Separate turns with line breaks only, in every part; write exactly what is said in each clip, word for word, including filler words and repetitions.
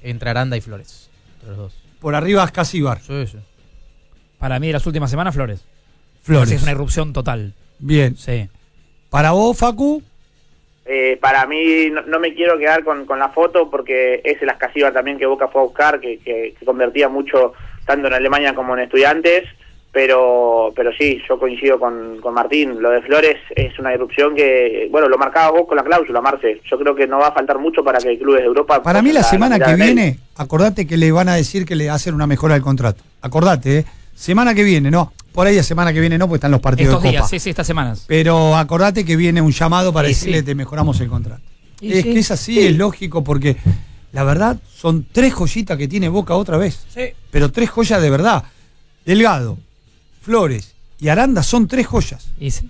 entre Aranda y Flores. Entre los dos.
Por arriba Ascasíbar.
Sí, sí.
Para mí, de las últimas semanas, Flores.
Flores.
Es una irrupción total.
Bien.
Sí.
¿Para vos, Facu?
Eh, para mí no, no me quiero quedar con, con la foto porque es el Ascasíbar también que Boca fue a buscar, que, que, que convertía mucho tanto en Alemania como en Estudiantes, pero pero sí, yo coincido con, con Martín. Lo de Flores es una irrupción que, bueno, lo marcabas vos con la cláusula, Marce. Yo creo que no va a faltar mucho para que clubes de Europa...
Para mí la, la semana que viene,
él.
acordate que le van a decir que le hacen una mejora del contrato. Acordate, ¿eh? Semana que viene, no. Por ahí la semana que viene no, porque están los partidos
Estos
de Copa.
días, sí, sí, estas semanas.
Pero acordate que viene un llamado para
Sí,
decirle
sí.
te mejoramos el contrato.
Y
es
sí.
que es así, es lógico, porque la verdad son tres joyitas que tiene Boca otra vez.
Sí.
Pero tres joyas de verdad. Delgado, Flores y Aranda son tres joyas.
Y sí.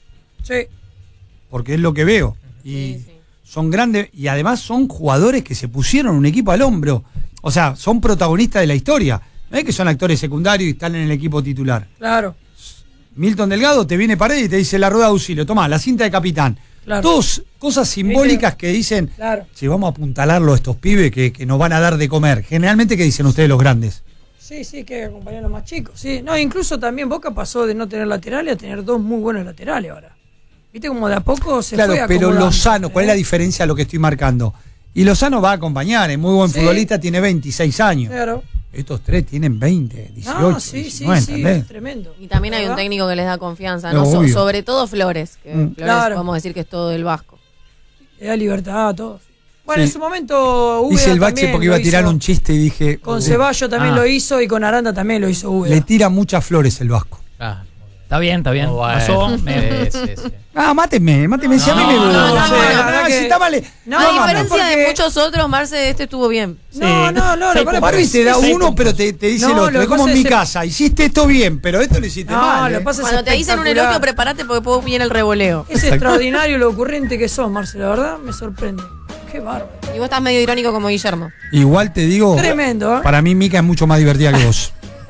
Sí. Porque es lo que veo. Y
Sí, sí.
son grandes, y además son jugadores que se pusieron un equipo al hombro. O sea, son protagonistas de la historia. No es que son actores secundarios y están en el equipo titular.
Claro.
Milton Delgado te viene Paredes y te dice la rueda de auxilio. Tomá, la cinta de capitán.
Claro.
Todos cosas simbólicas que dicen,
Claro.
si vamos a apuntalarlo a estos pibes que, que nos van a dar de comer. Generalmente, ¿qué dicen ustedes los grandes?
Sí, sí, que acompañar a los más chicos. Sí, no, incluso también Boca pasó de no tener laterales a tener dos muy buenos laterales ahora. Viste como de a poco se
Claro,
fue
pero
acomodando,
Lozano, ¿cuál es la
¿eh?
diferencia a lo que estoy marcando? Y Lozano va a acompañar, es muy buen
Sí.
futbolista, tiene veintiséis años.
Claro.
Estos tres tienen veinte, dieciocho,
No, sí, sí,
diecinueve,
sí,
¿entendés?
es tremendo.
Y también hay un
¿Verdad?
técnico que les da confianza,
No,
¿no? So-
obvio.
sobre todo Flores, que
Mm.
Flores
Claro.
podemos decir que es todo el Vasco.
Le da libertad a todos. Bueno,
Sí.
en su momento Úbeda
Hice el bache
también
porque iba a
lo
tirar
hizo.
un chiste y dije...
Con
eh,
Ceballos también
ah,
lo hizo y con Aranda también lo hizo Úbeda.
Le tira muchas flores el Vasco.
Ah,
Está bien, está bien.
muy bueno.
Pasó. Me-
Sí, sí, sí.
Ah, máteme, máteme. Si a mí me
no, no,
gusta.
no,
la verdad
Ah,
que-
si está mal.
No,
a
no,
diferencia
porque-
de muchos otros, Marce, este estuvo bien.
No, no, no,
Seis
lo que pasa
Barbie
es
te
que
da
sí,
uno, pero te, te dice
No,
el
lo
otro.
que
Es como
pasa
en mi
es-
casa. Hiciste esto bien, pero esto lo hiciste
No,
mal.
lo
¿eh?
que pasa es
Cuando te dicen un
espectacular.
eloquio, prepárate porque puedo viene el revoleo.
Es extraordinario lo ocurrente que sos, Marce, la verdad me sorprende. Qué bárbaro.
Y vos estás medio irónico como Guillermo.
Igual te digo,
Tremendo, ¿eh?
para mí Mica es mucho más divertida que vos.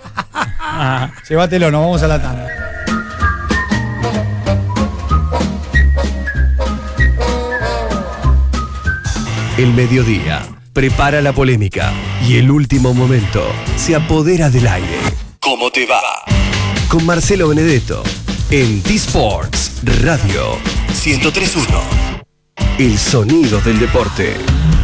Ah,
Llévatelo, nos vamos a la tanda.
El mediodía prepara la polémica y el último momento se apodera del aire. ¿Cómo te va? Con Marcelo Benedetto en T-Sports Radio ciento tres punto uno. El sonido del deporte.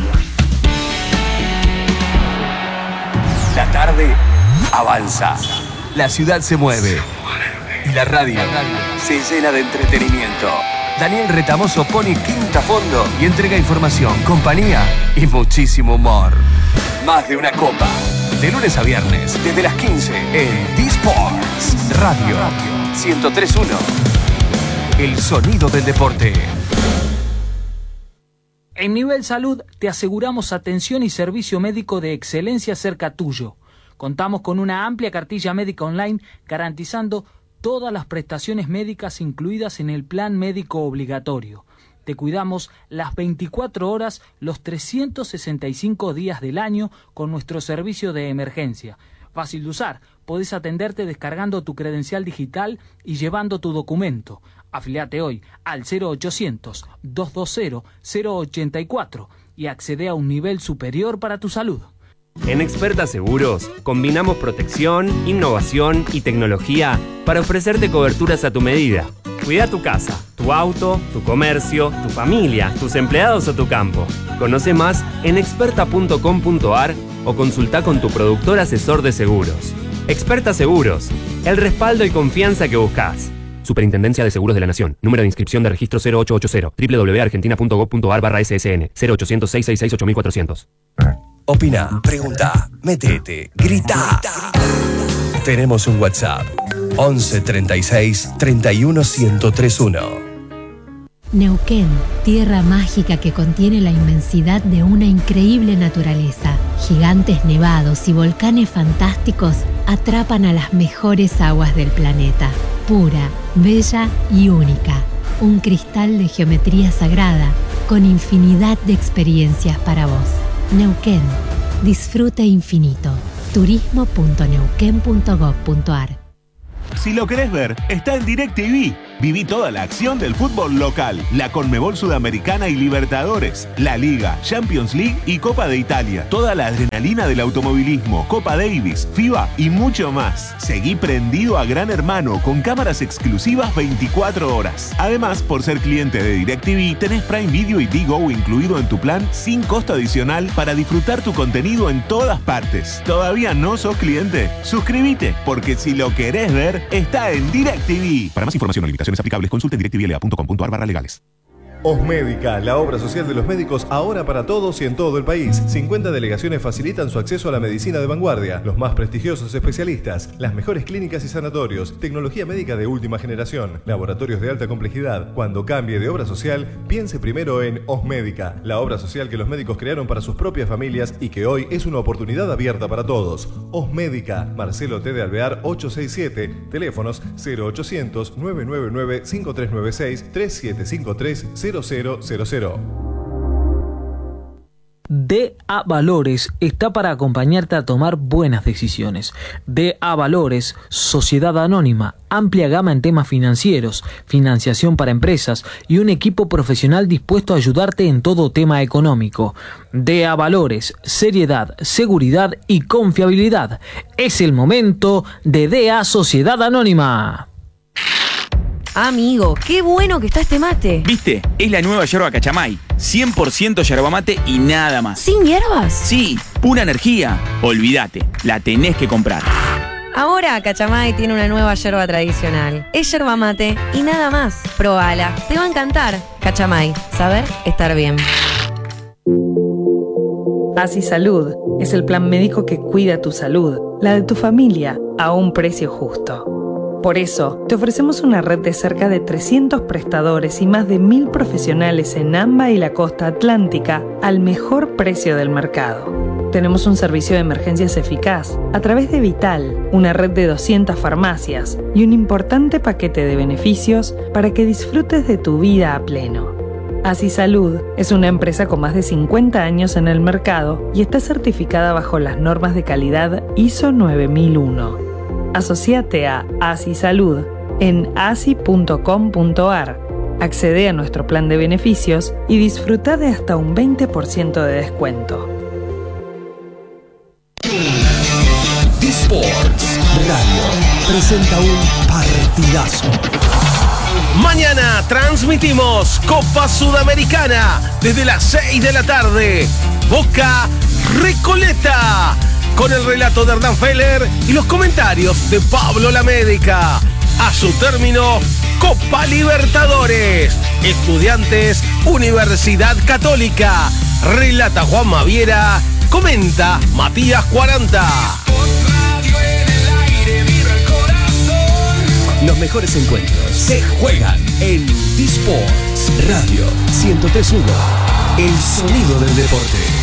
La tarde avanza. La ciudad se mueve. Y la radio se llena de entretenimiento. Daniel Retamoso pone quinta a fondo y entrega información, compañía y muchísimo humor. Más de una copa. De lunes a viernes, desde las quince, en T-Sports Radio ciento tres punto uno. El sonido del deporte.
En Nivel Salud te aseguramos atención y servicio médico de excelencia cerca tuyo. Contamos con una amplia cartilla médica online garantizando todas las prestaciones médicas incluidas en el plan médico obligatorio. Te cuidamos las veinticuatro horas, los trescientos sesenta y cinco días del año con nuestro servicio de emergencia. Fácil de usar, podés atenderte descargando tu credencial digital y llevando tu documento. Afiliate hoy al cero ochocientos, doscientos veinte, cero ochenta y cuatro y accede a un nivel superior para tu salud.
En Experta Seguros combinamos protección, innovación y tecnología para ofrecerte coberturas a tu medida. Cuida tu casa, tu auto, tu comercio, tu familia, tus empleados o tu campo. Conoce más en experta punto com punto a r o consulta con tu productor asesor de seguros. Experta Seguros, el respaldo y confianza que buscas. Superintendencia de Seguros de la Nación. Número de inscripción de registro cero ocho ocho cero. doble u doble u doble u punto argentina punto gob punto a r barra S S N. cero ochocientos, seiscientos sesenta y seis, ocho mil cuatrocientos.
Opina, pregunta, metete, grita. Tenemos un WhatsApp. once treinta y seis, treinta y uno, ciento treinta y uno.
Neuquén, tierra mágica que contiene la inmensidad de una increíble naturaleza. Gigantes nevados y volcanes fantásticos atrapan a las mejores aguas del planeta. Pura, bella y única. Un cristal de geometría sagrada con infinidad de experiencias para vos. Neuquén, disfrute infinito. turismo punto neuquén punto gob punto a r.
Si lo querés ver, está en DirecTV. Viví toda la acción del fútbol local, la Conmebol Sudamericana y Libertadores, la Liga, Champions League y Copa de Italia. Toda la adrenalina del automovilismo, Copa Davis, FIBA y mucho más. Seguí prendido a Gran Hermano con cámaras exclusivas veinticuatro horas. Además, por ser cliente de DirecTV, tenés Prime Video y Digo incluido en tu plan sin costo adicional para disfrutar tu contenido en todas partes. ¿Todavía no sos cliente? Suscríbete, porque si lo querés ver, está en DirecTV. Para más información o limitaciones aplicables, consulte en directivl a punto com punto ar barra legales.
Osmédica, la obra social de los médicos ahora para todos y en todo el país. cincuenta delegaciones facilitan su acceso a la medicina de vanguardia, los más prestigiosos especialistas, las mejores clínicas y sanatorios, tecnología médica de última generación, laboratorios de alta complejidad. Cuando cambie de obra social, piense primero en Osmédica, la obra social que los médicos crearon para sus propias familias y que hoy es una oportunidad abierta para todos. Osmédica, Marcelo T. de Alvear ochocientos sesenta y siete, teléfonos cero ochocientos, nueve nueve nueve, cinco tres nueve seis, tres siete cinco tres, cero cero cero cero.
D A Valores está para acompañarte a tomar buenas decisiones. D A Valores, Sociedad Anónima, amplia gama en temas financieros, financiación para empresas y un equipo profesional dispuesto a ayudarte en todo tema económico. D A Valores, seriedad, seguridad y confiabilidad. Es el momento de D A Sociedad Anónima.
Amigo, qué bueno que está este mate.
¿Viste? Es la nueva yerba Cachamay. cien por ciento yerba mate y nada más.
¿Sin hierbas?
Sí, pura energía. Olvídate, la tenés que comprar.
Ahora Cachamay tiene una nueva yerba tradicional. Es yerba mate y nada más. Probala, te va a encantar. Cachamay, saber estar bien.
Así Salud es el plan médico que cuida tu salud, la de tu familia, a un precio justo. Por eso, te ofrecemos una red de cerca de trescientos prestadores y más de mil profesionales en AMBA y la costa atlántica al mejor precio del mercado. Tenemos un servicio de emergencias eficaz a través de Vital, una red de doscientas farmacias y un importante paquete de beneficios para que disfrutes de tu vida a pleno. Así Salud es una empresa con más de cincuenta años en el mercado y está certificada bajo las normas de calidad I S O nueve mil uno. Asociate a Asi Salud en asi punto com punto ar. Accede a nuestro plan de beneficios y disfruta de hasta un veinte por ciento de descuento.
T-Sports Radio presenta un partidazo.
Mañana transmitimos Copa Sudamericana desde las seis de la tarde. Boca Recoleta. Con el relato de Hernán Feller y los comentarios de Pablo Lamédica. A su término, Copa Libertadores. Estudiantes, Universidad Católica. Relata Juan Maviera. Comenta Matías cuarenta.
Los mejores encuentros se juegan en T-Sports Radio ciento tres punto uno. El sonido del deporte.